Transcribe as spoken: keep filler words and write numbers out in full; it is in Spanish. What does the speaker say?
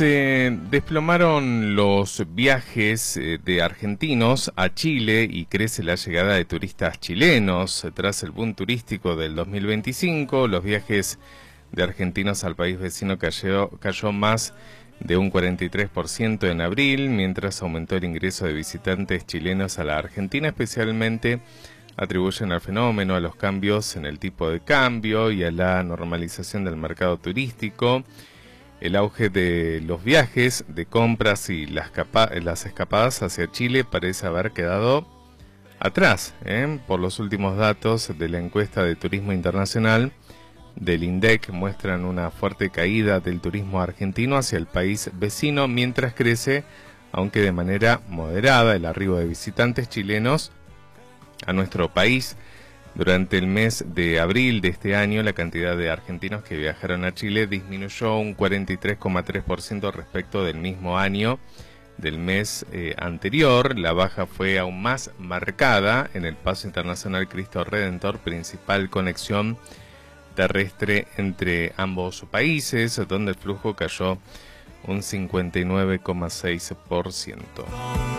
Se desplomaron los viajes de argentinos a Chile y crece la llegada de turistas chilenos. Tras el boom turístico del dos mil veinticinco, los viajes de argentinos al país vecino cayó, cayó más de un cuarenta y tres por ciento en abril, mientras aumentó el ingreso de visitantes chilenos a la Argentina. Especialmente atribuyen al fenómeno a los cambios en el tipo de cambio y a la normalización del mercado turístico. El auge de los viajes, de compras y las, las escapadas hacia Chile parece haber quedado atrás, ¿eh? Por los últimos datos de la encuesta de turismo internacional del INDEC muestran una fuerte caída del turismo argentino hacia el país vecino, mientras crece, aunque de manera moderada, el arribo de visitantes chilenos a nuestro país. Durante el mes de abril de este año, la cantidad de argentinos que viajaron a Chile disminuyó un cuarenta y tres coma tres por ciento respecto del mismo año del mes eh, anterior. La baja fue aún más marcada en el Paso Internacional Cristo Redentor, principal conexión terrestre entre ambos países, donde el flujo cayó un cincuenta y nueve coma seis por ciento.